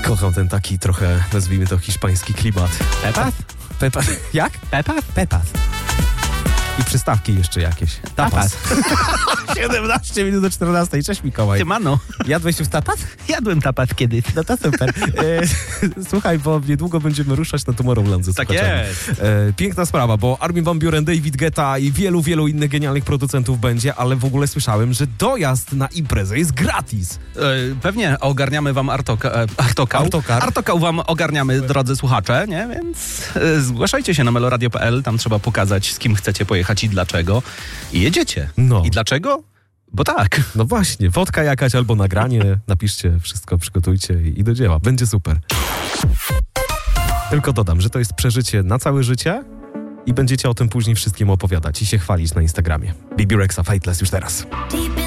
Kocham ten taki trochę, nazwijmy to, hiszpański klimat. Pepas? Pepas. Jak? Pepas? Pepas. I przystawki jeszcze jakieś. Tapas. 17 minut do 14. Cześć Mikołaj. Siemano. Jadłeś już tapas? Jadłem tapas kiedyś. No to super. Słuchaj, bo niedługo będziemy ruszać na Tomorrowland ze Tak słuchaczami. jest. Piękna sprawa, bo Armin van Buuren, David Guetta i wielu innych genialnych producentów będzie, ale w ogóle słyszałem, że dojazd na imprezę jest gratis. Pewnie ogarniamy wam Artokał wam ogarniamy, drodzy słuchacze, nie? Więc zgłaszajcie się na meloradio.pl, tam trzeba pokazać, z kim chcecie pojechać i dlaczego. I jedziecie. No. I dlaczego? Bo tak. No właśnie, fotka jakaś albo nagranie, napiszcie, wszystko przygotujcie i do dzieła. Będzie super. Tylko dodam, że to jest przeżycie na całe życie i będziecie o tym później wszystkim opowiadać i się chwalić na Instagramie. Bebe Rexha, Fateless już teraz.